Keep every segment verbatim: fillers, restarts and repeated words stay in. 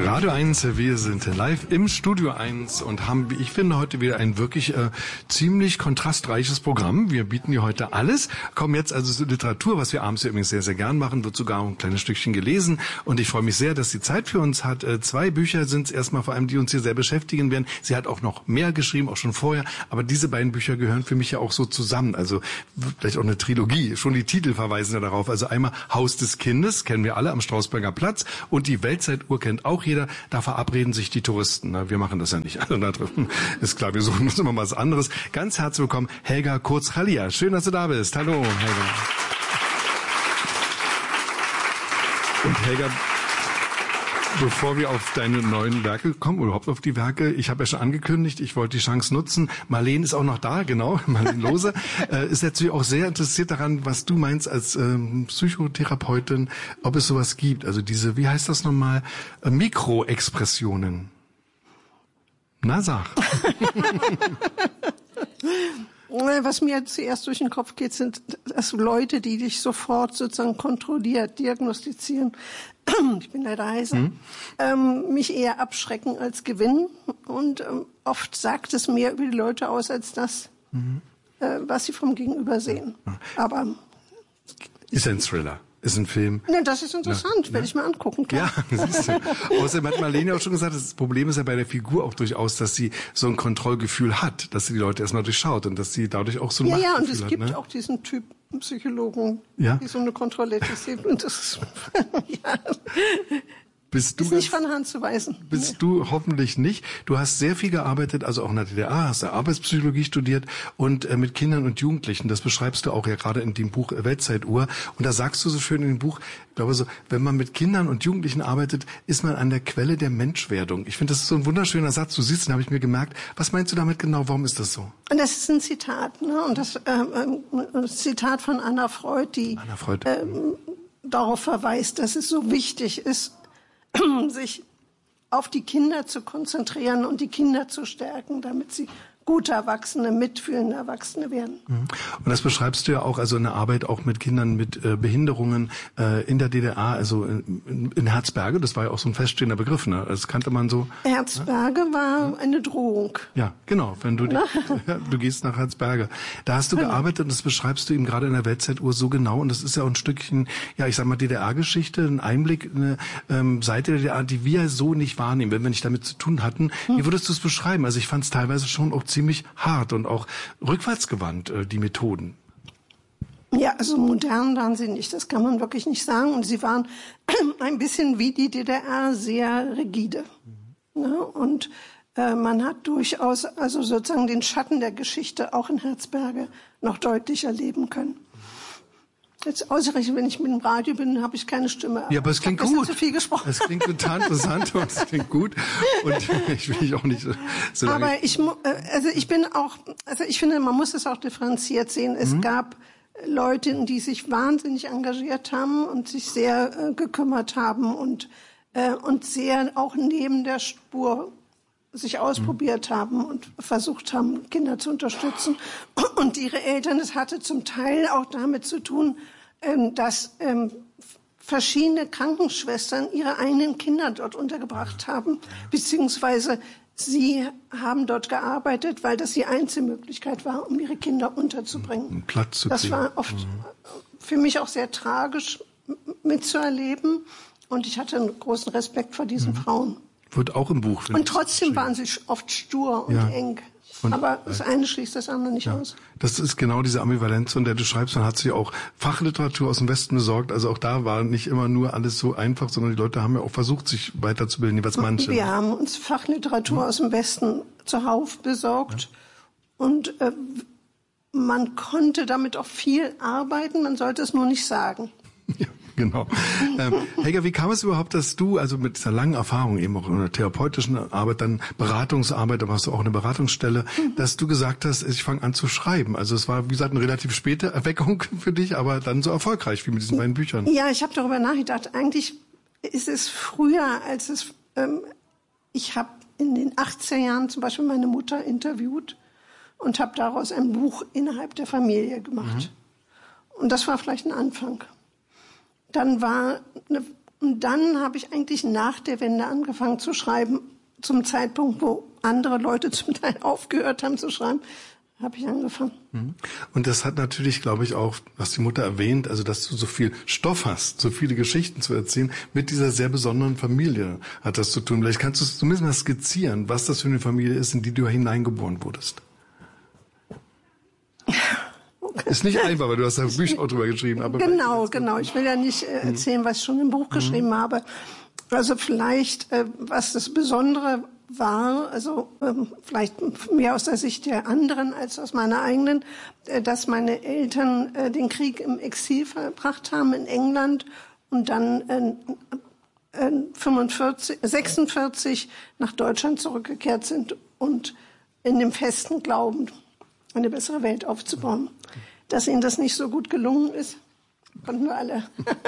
Radio eins, wir sind live im Studio eins und haben, wie ich finde, heute wieder ein wirklich äh, ziemlich kontrastreiches Programm. Wir bieten hier heute alles, kommen jetzt also zur Literatur, was wir abends übrigens sehr, sehr gern machen, wird sogar ein kleines Stückchen gelesen und ich freue mich sehr, dass sie Zeit für uns hat. Äh, zwei Bücher sind es erstmal vor allem, die uns hier sehr beschäftigen werden. Sie hat auch noch mehr geschrieben, auch schon vorher, aber diese beiden Bücher gehören für mich ja auch so zusammen, also vielleicht auch eine Trilogie, schon die Titel verweisen ja darauf, also einmal Haus des Kindes, kennen wir alle am Strausberger Platz und die Weltzeituhr kennt auch jeder, da verabreden sich die Touristen. Na, wir machen das ja nicht. Also da drin ist klar, wir suchen uns immer was anderes. Ganz herzlich willkommen, Helga Kurz-Hallia. Schön, dass du da bist. Hallo, Helga. Und Helga, bevor wir auf deine neuen Werke kommen, oder überhaupt auf die Werke, ich habe ja schon angekündigt, ich wollte die Chance nutzen. Marlene ist auch noch da, genau, Marlene Lose, äh, ist natürlich auch sehr interessiert daran, was du meinst als ähm, Psychotherapeutin, ob es sowas gibt. Also diese, wie heißt das nochmal, äh, Mikroexpressionen. Na, sag. Was mir zuerst durch den Kopf geht, sind das Leute, die dich sofort sozusagen kontrolliert diagnostizieren. Ich bin leider heiser. Hm. Ähm, mich eher abschrecken als gewinnen. Und ähm, oft sagt es mehr über die Leute aus, als das, mhm. äh, was sie vom Gegenüber sehen. Ja. Aber ist ein Thriller. Ist ein Film. Ne, das ist interessant, ja, werde ja. ich mir angucken. Klar. Ja, siehst du. Außerdem hat Marlene auch schon gesagt, das Problem ist ja bei der Figur auch durchaus, dass sie so ein Kontrollgefühl hat, dass sie die Leute erstmal durchschaut und dass sie dadurch auch so ein ja, Machtgefühl hat. Ja, und es hat, gibt ne? auch diesen Typ Psychologen, ja? die so eine Kontrolle sieht. Und das ist, ja. Bist du ist nicht von Hand zu weisen. Bist nee. du hoffentlich nicht. Du hast sehr viel gearbeitet, also auch in der D D R, hast ja Arbeitspsychologie studiert und äh, mit Kindern und Jugendlichen. Das beschreibst du auch ja gerade in dem Buch Weltzeituhr. Und da sagst du so schön in dem Buch, ich glaube so, wenn man mit Kindern und Jugendlichen arbeitet, ist man an der Quelle der Menschwerdung. Ich finde, das ist so ein wunderschöner Satz. Du siehst, den habe ich mir gemerkt. Was meinst du damit genau? Warum ist das so? Und das ist ein Zitat, ne? Und das, äh, ein Zitat von Anna Freud, die Anna Freud. Äh, darauf verweist, dass es so wichtig ist, sich auf die Kinder zu konzentrieren und die Kinder zu stärken, damit sie gute Erwachsene, mitfühlende Erwachsene werden. Und das beschreibst du ja auch, also eine Arbeit auch mit Kindern mit äh, Behinderungen äh, in der D D R, also in, in Herzberge, das war ja auch so ein feststehender Begriff, ne? Das kannte man so. Herzberge ja? war eine Drohung. Ja, genau, wenn du die, ja, du gehst nach Herzberge. Da hast du genau. gearbeitet und das beschreibst du eben gerade in der Weltzeituhr so genau und das ist ja auch ein Stückchen, ja, ich sag mal D D R-Geschichte, ein Einblick, eine ähm, Seite der D D R, die wir so nicht wahrnehmen, wenn wir nicht damit zu tun hatten. Hm. Wie würdest du es beschreiben? Also ich fand es teilweise schon auch ziemlich hart und auch rückwärtsgewandt, äh, die Methoden. Ja, also modern waren sie nicht, das kann man wirklich nicht sagen. Und sie waren ein bisschen wie die D D R, sehr rigide. Mhm. Ne? Und äh, man hat durchaus also sozusagen den Schatten der Geschichte auch in Herzberge noch deutlich erleben können. Jetzt ausgerechnet, wenn ich mit dem Radio bin, habe ich keine Stimme. Ja, aber es klingt ich gut. Zu viel gesprochen. Es klingt total interessant und es klingt gut. Und ich will dich auch nicht so, so lange. Aber ich, also ich bin auch, also ich finde, man muss es auch differenziert sehen. Es mhm. gab Leute, die sich wahnsinnig engagiert haben und sich sehr äh, gekümmert haben und äh, und sehr auch neben der Spur sich ausprobiert mhm. haben und versucht haben, Kinder zu unterstützen. Und ihre Eltern, es hatte zum Teil auch damit zu tun, ähm, dass ähm, verschiedene Krankenschwestern ihre eigenen Kinder dort untergebracht haben, beziehungsweise sie haben dort gearbeitet, weil das die einzige Möglichkeit war, um ihre Kinder unterzubringen. Einen Platz zu das kriegen. war oft mhm. für mich auch sehr tragisch mitzuerleben und ich hatte einen großen Respekt vor diesen mhm. Frauen. Wird auch im Buch. Und trotzdem waren sie oft stur und ja. eng. Und aber das eine schließt das andere nicht ja. aus. Das ist genau diese Ambivalenz, von der du schreibst. Man hat sich auch Fachliteratur aus dem Westen besorgt. Also auch da war nicht immer nur alles so einfach, sondern die Leute haben ja auch versucht, sich weiterzubilden, jeweils manche. Wir haben uns Fachliteratur ja. aus dem Westen zuhauf besorgt. Ja. Und äh, man konnte damit auch viel arbeiten, man sollte es nur nicht sagen. Ja. Genau. Ähm, Helga, wie kam es überhaupt, dass du, also mit dieser langen Erfahrung eben auch in der therapeutischen Arbeit, dann Beratungsarbeit, da warst du auch eine Beratungsstelle, mhm. dass du gesagt hast, ich fange an zu schreiben. Also es war, wie gesagt, eine relativ späte Erweckung für dich, aber dann so erfolgreich wie mit diesen beiden Büchern. Ja, ich habe darüber nachgedacht. Eigentlich ist es früher, als es, ähm, ich habe in den achtziger Jahren zum Beispiel meine Mutter interviewt und habe daraus ein Buch innerhalb der Familie gemacht. Mhm. Und das war vielleicht ein Anfang. Dann war eine Und dann habe ich eigentlich nach der Wende angefangen zu schreiben, zum Zeitpunkt, wo andere Leute zum Teil aufgehört haben zu schreiben, habe ich angefangen. Und das hat natürlich, glaube ich, auch, was die Mutter erwähnt, also dass du so viel Stoff hast, so viele Geschichten zu erzählen, mit dieser sehr besonderen Familie hat das zu tun. Vielleicht kannst du es zumindest mal skizzieren, was das für eine Familie ist, in die du hineingeboren wurdest. Okay. Ist nicht einfach, weil du hast ja Bücher auch drüber geschrieben. Aber genau, genau. Ich will ja nicht äh, erzählen, was ich schon im Buch geschrieben mhm. habe. Also vielleicht, äh, was das Besondere war, also ähm, vielleicht mehr aus der Sicht der anderen als aus meiner eigenen, äh, dass meine Eltern äh, den Krieg im Exil verbracht haben in England und dann äh, äh, fünfundvierzig, sechsundvierzig nach Deutschland zurückgekehrt sind und in dem festen Glauben, eine bessere Welt aufzubauen. Dass ihnen das nicht so gut gelungen ist, konnten wir alle.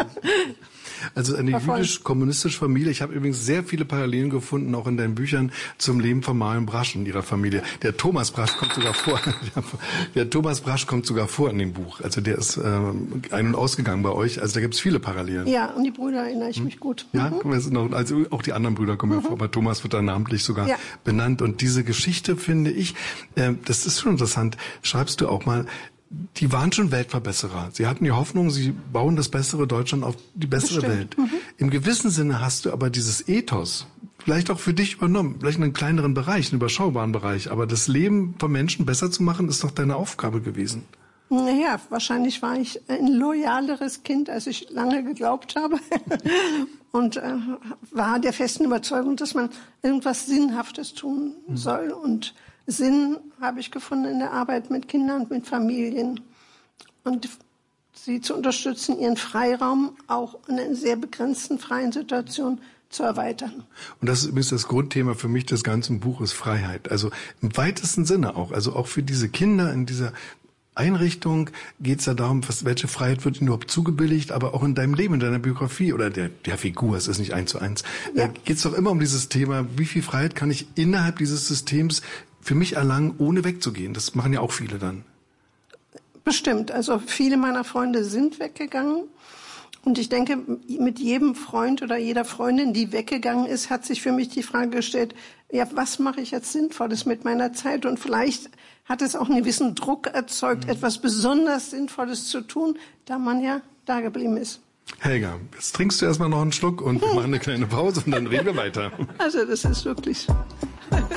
Also eine jüdisch-kommunistische Familie. Ich habe übrigens sehr viele Parallelen gefunden, auch in deinen Büchern, zum Leben von Marion Brasch und ihrer Familie. Der Thomas Brasch kommt sogar vor. Der Thomas Brasch kommt sogar vor in dem Buch. Also der ist äh, ein- und ausgegangen bei euch. Also da gibt es viele Parallelen. Ja, und die Brüder erinnere ich mich gut. Ja, mhm. noch, also auch die anderen Brüder kommen mhm. ja vor, aber Thomas wird da namentlich sogar ja. benannt. Und diese Geschichte, finde ich, äh, das ist schon interessant, schreibst du auch mal, die waren schon Weltverbesserer. Sie hatten die Hoffnung, sie bauen das bessere Deutschland auf die bessere Welt. Mhm. Im gewissen Sinne hast du aber dieses Ethos vielleicht auch für dich übernommen, vielleicht in einem kleineren Bereich, einen überschaubaren Bereich. Aber das Leben von Menschen besser zu machen, ist doch deine Aufgabe gewesen. Naja, wahrscheinlich war ich ein loyaleres Kind, als ich lange geglaubt habe. Und äh, war der festen Überzeugung, dass man irgendwas Sinnhaftes tun mhm. soll. Und Sinn habe ich gefunden in der Arbeit mit Kindern und mit Familien. Und sie zu unterstützen, ihren Freiraum auch in einer sehr begrenzten freien Situation zu erweitern. Und das ist übrigens das Grundthema für mich des ganzen Buches, Freiheit. Also im weitesten Sinne auch. Also auch für diese Kinder in dieser Einrichtung geht es ja darum, was, welche Freiheit wird ihnen überhaupt zugebilligt, aber auch in deinem Leben, in deiner Biografie oder der, der Figur, es ist nicht eins zu eins, ja. Da geht es doch immer um dieses Thema, wie viel Freiheit kann ich innerhalb dieses Systems für mich erlangen, ohne wegzugehen. Das machen ja auch viele dann. Bestimmt. Also viele meiner Freunde sind weggegangen. Und ich denke, mit jedem Freund oder jeder Freundin, die weggegangen ist, hat sich für mich die Frage gestellt, ja, was mache ich jetzt Sinnvolles mit meiner Zeit? Und vielleicht hat es auch einen gewissen Druck erzeugt, mhm. etwas besonders Sinnvolles zu tun, da man ja da geblieben ist. Helga, jetzt trinkst du erstmal noch einen Schluck und wir machen eine kleine Pause und dann reden wir weiter. Also das ist wirklich so.